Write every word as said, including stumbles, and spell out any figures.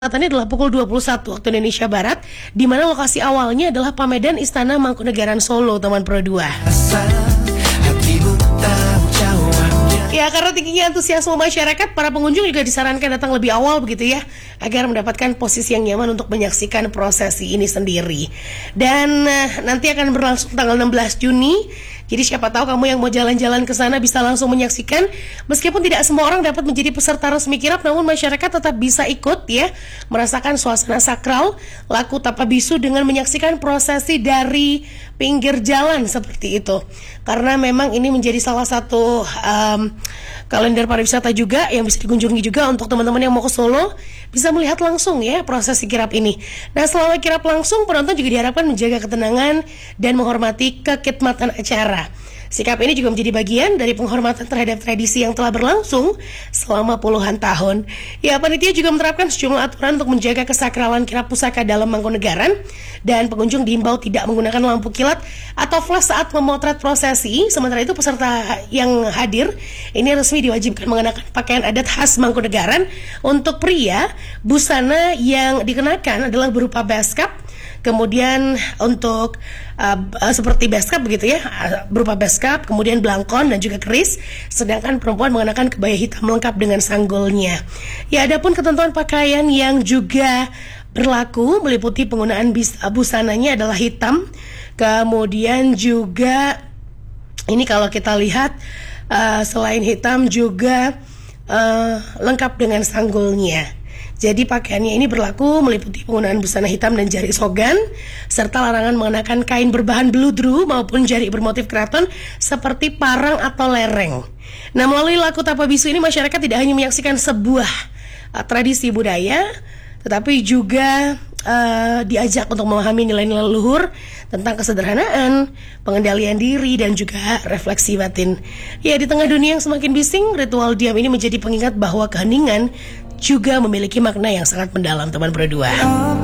Ini adalah pukul dua puluh satu waktu Indonesia Barat, di mana lokasi awalnya adalah Pamedan Istana Mangkunegaran Solo, teman Pro dua. Ya, karena tingginya antusiasme masyarakat, para pengunjung juga disarankan datang lebih awal begitu ya, agar mendapatkan posisi yang nyaman untuk menyaksikan prosesi ini sendiri. Dan uh, nanti akan berlangsung tanggal enam belas Juni. Jadi siapa tahu kamu yang mau jalan-jalan ke sana bisa langsung menyaksikan. Meskipun tidak semua orang dapat menjadi peserta resmi kirap, namun masyarakat tetap bisa ikut ya, merasakan suasana sakral laku tapa bisu dengan menyaksikan prosesi dari pinggir jalan seperti itu. Karena memang ini menjadi salah satu um, kalender pariwisata juga yang bisa dikunjungi juga untuk teman-teman yang mau ke Solo, bisa melihat langsung ya prosesi kirap ini. Nah, selama kirap langsung, penonton juga diharapkan menjaga ketenangan dan menghormati kekitmatan acara. Sikap ini juga menjadi bagian dari penghormatan terhadap tradisi yang telah berlangsung selama puluhan tahun. Ya, panitia juga menerapkan sejumlah aturan untuk menjaga kesakralan kirap pusaka dalam Mangkunegaran, dan pengunjung diimbau tidak menggunakan lampu kilat atau flash saat memotret prosesi. Sementara itu peserta yang hadir ini resmi diwajibkan mengenakan pakaian adat khas Mangkunegaran. Untuk pria, busana yang dikenakan adalah berupa beskap. Kemudian untuk uh, uh, seperti beskap begitu ya, uh, berupa beskap, kemudian belangkon dan juga keris. Sedangkan perempuan mengenakan kebaya hitam lengkap dengan sanggulnya. Ya, adapun ketentuan pakaian yang juga berlaku meliputi penggunaan bis, uh, busananya adalah hitam. Kemudian juga ini kalau kita lihat uh, selain hitam juga uh, lengkap dengan sanggulnya. Jadi pakaiannya ini berlaku meliputi penggunaan busana hitam dan jari sogan, serta larangan mengenakan kain berbahan beludru maupun jari bermotif keraton seperti parang atau lereng. Nah, melalui laku tapa bisu ini masyarakat tidak hanya menyaksikan sebuah uh, tradisi budaya, tetapi juga uh, diajak untuk memahami nilai-nilai leluhur tentang kesederhanaan, pengendalian diri, dan juga refleksi batin. Ya, di tengah dunia yang semakin bising, ritual diam ini menjadi pengingat bahwa keheningan juga memiliki makna yang sangat mendalam, teman Pro dua.